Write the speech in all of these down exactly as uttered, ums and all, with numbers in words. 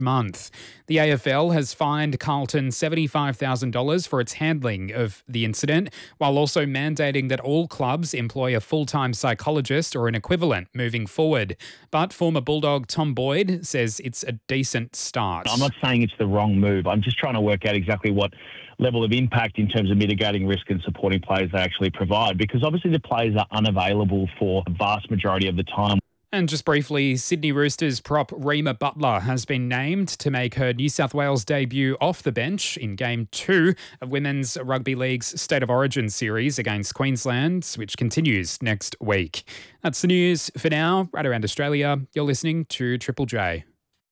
month. The A F L has fined Carlton seventy-five thousand dollars for its handling of the incident, while also mandating that all clubs employ a full-time psychologist or an equivalent moving forward. But former Bulldog Tom Boyd says it's a decent start. I'm not saying it's the wrong move. I'm just trying to work out exactly what level of impact in terms of mitigating risk and supporting players they actually provide, because obviously the players are unavailable for the vast majority of the time. And just briefly, Sydney Roosters prop Reema Butler has been named to make her New South Wales debut off the bench in Game two of Women's Rugby League's State of Origin series against Queensland, which continues next week. That's the news for now. Right around Australia, you're listening to Triple J.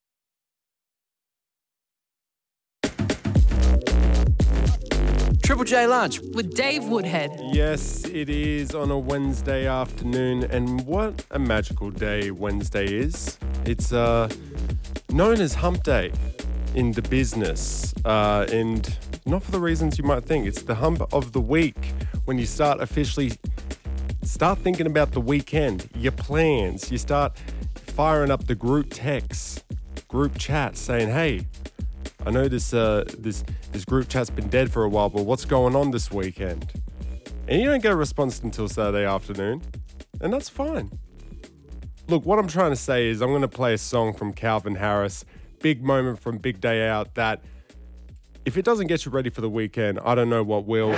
Triple J Lunch with Dave Woodhead. Yes, it is on a Wednesday afternoon, and what a magical day Wednesday is. It's uh, known as Hump Day in the business, uh, and not for the reasons you might think. It's the hump of the week when you start officially start thinking about the weekend, your plans. You start firing up the group texts, group chats, saying, hey, I know this uh, this this group chat's been dead for a while, but what's going on this weekend? And you don't get a response until Saturday afternoon, and that's fine. Look, what I'm trying to say is I'm going to play a song from Calvin Harris, big moment from Big Day Out, that if it doesn't get you ready for the weekend, I don't know what will.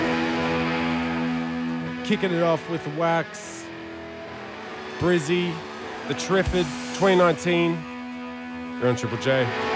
Kicking it off with Wax, Brizzy, The Triffid, twenty nineteen. You're on Triple J.